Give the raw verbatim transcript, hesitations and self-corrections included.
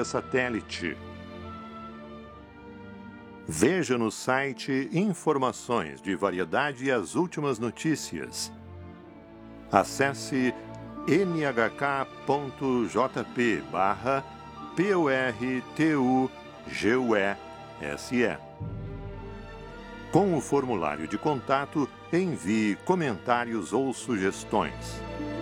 via satélite. Veja no site informações de variedade e as últimas notícias. Acesse n h k ponto j p barra p o r t u g u e s e. Com o formulário de contato, envie comentários ou sugestões.